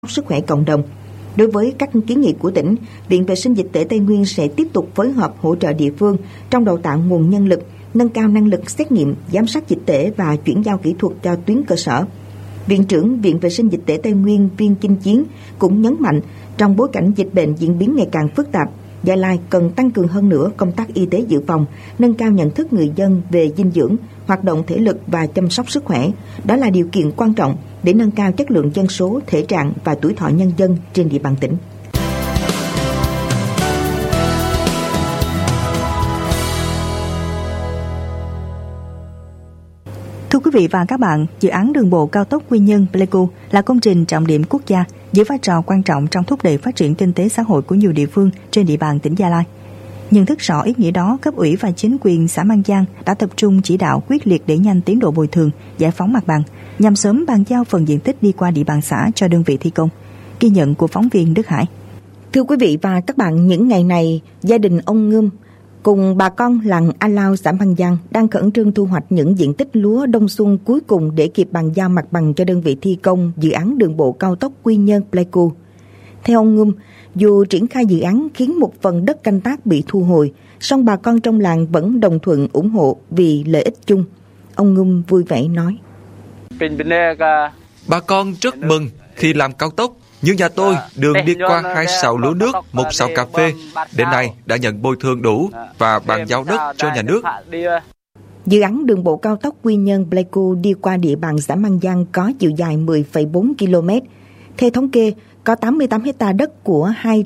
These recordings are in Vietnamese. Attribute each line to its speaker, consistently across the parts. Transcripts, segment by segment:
Speaker 1: sức khỏe cộng đồng. Đối với các kiến nghị của tỉnh, Viện Vệ sinh Dịch tễ Tây Nguyên sẽ tiếp tục phối hợp hỗ trợ địa phương trong đào tạo nguồn nhân lực, nâng cao năng lực xét nghiệm, giám sát dịch tễ và chuyển giao kỹ thuật cho tuyến cơ sở. Viện trưởng Viện Vệ sinh Dịch tễ Tây Nguyên Viên Chinh Chiến cũng nhấn mạnh, trong bối cảnh dịch bệnh diễn biến ngày càng phức tạp, Gia Lai cần tăng cường hơn nữa công tác y tế dự phòng, nâng cao nhận thức người dân về dinh dưỡng, hoạt động thể lực và chăm sóc sức khỏe. Đó là điều kiện quan trọng để nâng cao chất lượng dân số, thể trạng và tuổi thọ nhân dân trên địa bàn tỉnh.
Speaker 2: Thưa quý vị và các bạn, dự án đường bộ cao tốc Quy Nhơn-Pleiku là công trình trọng điểm quốc gia, giữ vai trò quan trọng trong thúc đẩy phát triển kinh tế xã hội của nhiều địa phương trên địa bàn tỉnh Gia Lai. Nhận thức rõ ý nghĩa đó, cấp ủy và chính quyền xã Mang Giang đã tập trung chỉ đạo quyết liệt đẩy nhanh tiến độ bồi thường, giải phóng mặt bằng nhằm sớm bàn giao phần diện tích đi qua địa bàn xã cho đơn vị thi công. Ghi nhận của phóng viên Đức Hải.
Speaker 1: Thưa quý vị và các bạn, những ngày này, gia đình ông Ngâm cùng bà con làng A Lao, xã Mang Giang đang khẩn trương thu hoạch những diện tích lúa đông xuân cuối cùng để kịp bàn giao mặt bằng cho đơn vị thi công dự án đường bộ cao tốc Quy Nhơn-Pleiku. Theo ông Ngâm, dù triển khai dự án khiến một phần đất canh tác bị thu hồi, song bà con trong làng vẫn đồng thuận ủng hộ vì lợi ích chung. Ông Ngâm vui vẻ nói:
Speaker 3: Bà con rất mừng khi làm cao tốc, nhưng nhà tôi đường đi qua 2 sào lúa nước, 1 sào cà phê, đến nay đã nhận bồi thường đủ và bàn giao đất cho nhà nước.
Speaker 1: Dự án đường bộ cao tốc Quy Nhơn-Pleiku đi qua địa bàn xã Mang Giang có chiều dài 10,4 km. Theo thống kê, có 88 hectare đất của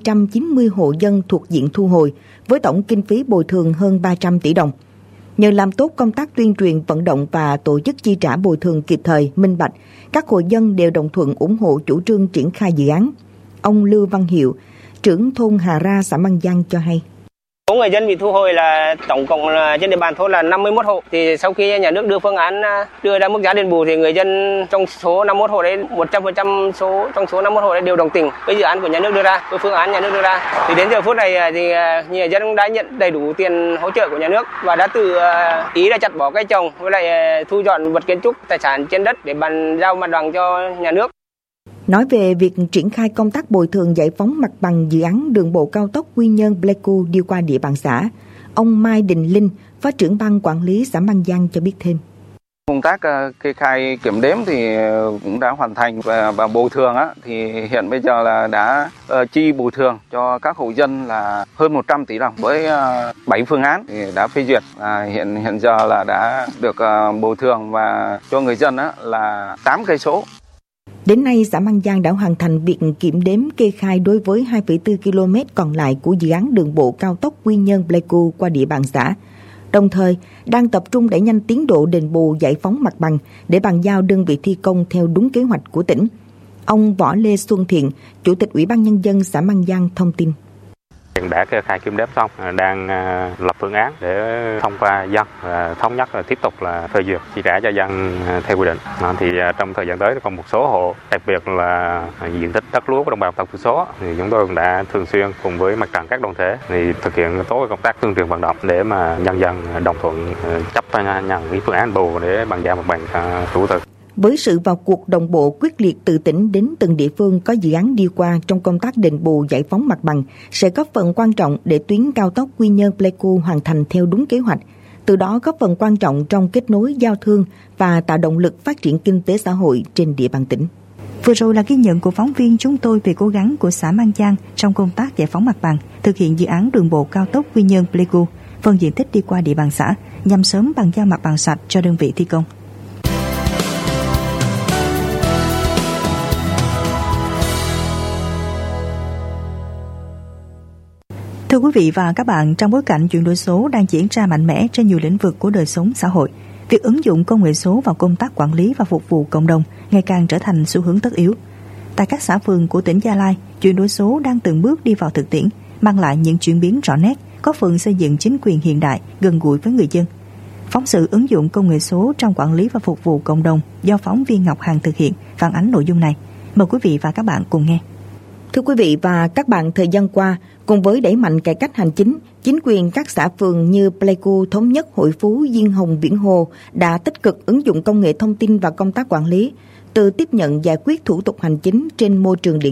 Speaker 1: 290 hộ dân thuộc diện thu hồi, với tổng kinh phí bồi thường hơn 300 tỷ đồng. Nhờ làm tốt công tác tuyên truyền vận động và tổ chức chi trả bồi thường kịp thời, minh bạch, các hộ dân đều đồng thuận ủng hộ chủ trương triển khai dự án. Ông Lưu Văn Hiệu, trưởng thôn Hà Ra, xã Mang Giang cho hay:
Speaker 4: Số người dân bị thu hồi là tổng cộng là trên địa bàn thôn là 51 hộ. Thì sau khi nhà nước đưa phương án đưa ra mức giá đền bù thì người dân trong số 51 hộ đấy, 100% trong số 51 hộ đấy đều đồng tình với dự án của nhà nước đưa ra, với phương án nhà nước đưa ra. Thì đến giờ phút này thì người dân đã nhận đầy đủ tiền hỗ trợ của nhà nước và đã tự ý là chặt bỏ cây trồng với lại thu dọn vật kiến trúc, tài sản trên đất để bàn giao mặt bằng cho nhà nước.
Speaker 1: Nói về việc triển khai công tác bồi thường giải phóng mặt bằng dự án đường bộ cao tốc Quy Nhơn-Pleiku đi qua địa bàn xã, ông Mai Đình Linh, Phó trưởng ban quản lý xã Mang Giang cho biết thêm:
Speaker 5: Công tác kê khai kiểm đếm thì cũng đã hoàn thành và bồi thường thì hiện bây giờ là đã chi bồi thường cho các hộ dân là hơn 100 tỷ đồng với 7 phương án thì đã phê duyệt. Hiện giờ là đã được bồi thường và cho người dân là 8 cây số.
Speaker 1: Đến nay, xã Mang Giang đã hoàn thành việc kiểm đếm kê khai đối với 2,4 km còn lại của dự án đường bộ cao tốc Quy Nhơn-Pleiku qua địa bàn xã. Đồng thời, đang tập trung đẩy nhanh tiến độ đền bù giải phóng mặt bằng để bàn giao đơn vị thi công theo đúng kế hoạch của tỉnh. Ông Võ Lê Xuân Thiện, Chủ tịch Ủy ban Nhân dân xã Mang Giang thông tin:
Speaker 6: Hiện đã kê khai kiểm đếm xong, đang lập phương án để thông qua dân, thống nhất là tiếp tục là phê duyệt chi trả cho dân theo quy định. Thì trong thời gian tới còn một số hộ, đặc biệt là diện tích đất lúa của đồng bào tộc thiểu số, thì chúng tôi cũng đã thường xuyên cùng với mặt trận các đoàn thể thì thực hiện tốt công tác tuyên truyền vận động để mà nhân dân đồng thuận chấp nhận cái phương án bù để bàn giao mặt bằng thủ tục.
Speaker 1: Với sự vào cuộc đồng bộ quyết liệt từ tỉnh đến từng địa phương có dự án đi qua trong công tác đền bù giải phóng mặt bằng sẽ góp phần quan trọng để tuyến cao tốc Quy Nhơn-Pleiku hoàn thành theo đúng kế hoạch, từ đó góp phần quan trọng trong kết nối giao thương và tạo động lực phát triển kinh tế xã hội trên địa bàn tỉnh.
Speaker 2: Vừa rồi là ghi nhận của phóng viên chúng tôi về cố gắng của xã Mang Giang trong công tác giải phóng mặt bằng, thực hiện dự án đường bộ cao tốc Quy Nhơn-Pleiku, phần diện tích đi qua địa bàn xã nhằm sớm bàn giao mặt bằng sạch cho đơn vị thi công. Thưa quý vị và các bạn, trong bối cảnh chuyển đổi số đang diễn ra mạnh mẽ trên nhiều lĩnh vực của đời sống xã hội, việc ứng dụng công nghệ số vào công tác quản lý và phục vụ cộng đồng ngày càng trở thành xu hướng tất yếu. Tại các xã phường của tỉnh Gia Lai, chuyển đổi số đang từng bước đi vào thực tiễn, mang lại những chuyển biến rõ nét, góp phần xây dựng chính quyền hiện đại, gần gũi với người dân. Phóng sự ứng dụng công nghệ số trong quản lý và phục vụ cộng đồng do phóng viên Ngọc Hằng thực hiện phản ánh nội dung này. Mời quý vị và các bạn cùng nghe.
Speaker 1: Thưa quý vị và các bạn, thời gian qua, cùng với đẩy mạnh cải cách hành chính, chính quyền các xã phường như Pleiku, Thống Nhất, Hội Phú, Diên Hồng, Biển Hồ đã tích cực ứng dụng công nghệ thông tin và công tác quản lý, từ tiếp nhận giải quyết thủ tục hành chính trên môi trường điện